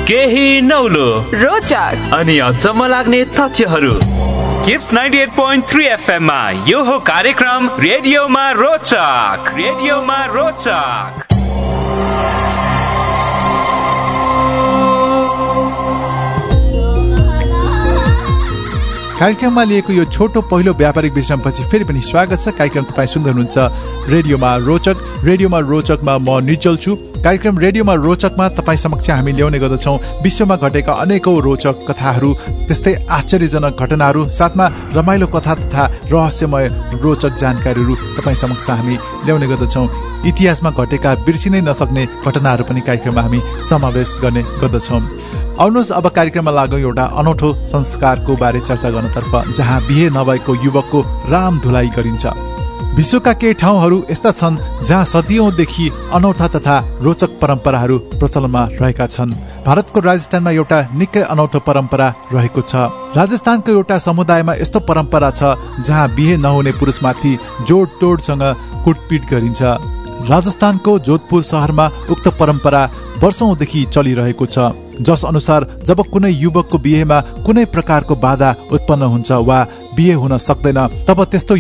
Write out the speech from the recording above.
केही नौलो रोचक अनि अचम्म लाग्ने तथ्यहरू। किप्स 98.3 FM मा यो हो कार्यक्रम रेडियोमा रोचक। कार्यक्रममा लिएको यो छोटो पहिलो व्यापारिक विश्रामपछि फेरि पनि स्वागत छ। कार्यक्रम तपाईँ सुन्दै हुनुहुन्छ रेडियोमा रोचक। रेडियोमा रोचकमा म निचल छु। कार्यक्रम रेडियोमा रोचकमा तपाईँ समक्ष हामी ल्याउने गर्दछौँ विश्वमा घटेका अनेकौं रोचक कथाहरू, त्यस्तै आश्चर्यजनक घटनाहरू, साथमा रमाइलो कथा तथा रहस्यमय रोचक जानकारीहरू तपाईँ समक्ष हामी ल्याउने गर्दछौँ। इतिहासमा घटेका बिर्सिनै नसक्ने घटनाहरू पनि कार्यक्रममा हामी समावेश गर्ने गर्दछौँ। आउनुहोस् अब कार्यक्रममा लागौँ एउटा अनौठो संस्कारको बारे चर्चा गर्नतर्फ, जहाँ बिहे नभएको युवकको राम धुलाई गरिन्छ। विश्वका केही ठाउँहरू यस्ता छन् जहाँ सदियौंदेखि अनौठा तथा रोचक परम्पराहरू प्रचलनमा रहेका छन्। भारतको राजस्थानमा एउटा निकै अनौठो परम्परा रहेको छ। राजस्थानको एउटा समुदायमा यस्तो परम्परा छ जहाँ बिहे नहुने पुरुषमाथि जोडतोडसँग कुटपिट गरिन्छ। राजस्थानको जोधपुर शहरमा उक्त परम्परा वर्षौंदेखि चलिरहेको छ, जस अनुसार जब कुनै युवकको बिहेमा कुनै प्रकारको बाधा उत्पन्न हुन्छ वा बिहे हुन सक्दैन, तब त्यस्तो